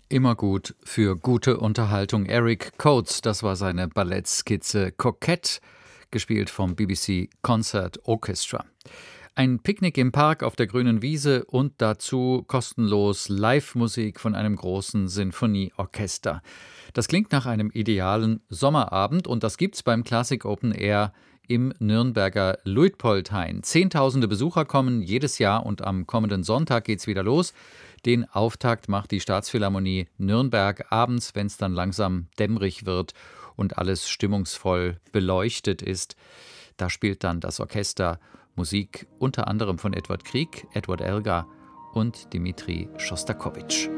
Immer gut für gute Unterhaltung. Eric Coates, das war seine Ballettskizze Coquette, gespielt vom BBC Concert Orchestra. Ein Picknick im Park auf der grünen Wiese und dazu kostenlos Live-Musik von einem großen Sinfonieorchester. Das klingt nach einem idealen Sommerabend und das gibt's beim Classic Open Air im Nürnberger Luitpoldhain. Zehntausende Besucher kommen jedes Jahr und am kommenden Sonntag geht's wieder los. Den Auftakt macht die Staatsphilharmonie Nürnberg abends, wenn es dann langsam dämmerig wird und alles stimmungsvoll beleuchtet ist. Da spielt dann das Orchester Musik unter anderem von Edward Grieg, Edward Elgar und Dmitri Schostakowitsch.